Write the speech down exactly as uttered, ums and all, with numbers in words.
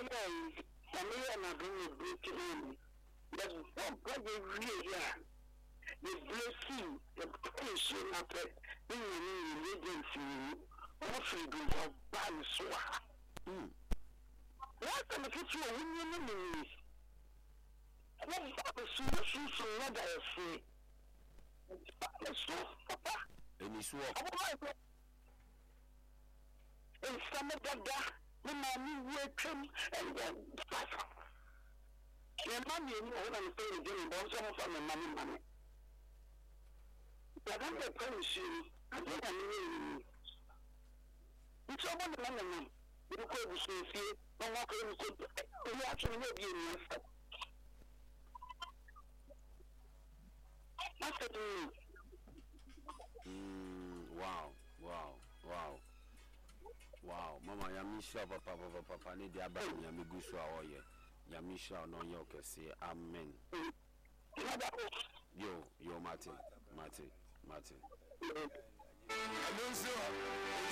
yeah, and we are not going to break in. But what brother really are the blessing, the patient of the agency, or freedom of Banswa. Hmm. What can the kitchen win in the what is the solution to what I say? It's so, Papa. And it's what? And some of that, the money will come and then pass. The money, you know, I'm saying again, but some of the money, money. But I'm not promise you, I don't know. It's all about the money. You could say, no one could, we actually know you. Mm, wow, wow, wow. Wow, Mama Yamisha Papa Papa Papa ni dia ba Yamigu so awoye. Yamisha no ye okese. Amen. Yo, yo Martin, Martin, Martin.